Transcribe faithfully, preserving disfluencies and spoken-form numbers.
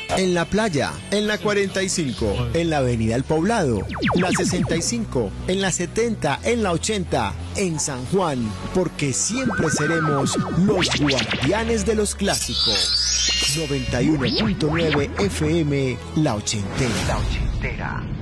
En la playa, en la cuarenta y cinco, en la avenida El Poblado, la sesenta y cinco, en la setenta, en la ochenta, en San Juan, porque siempre seremos los guardianes de los clásicos. noventa y uno punto nueve F M, La Ochentera. La Ochentera.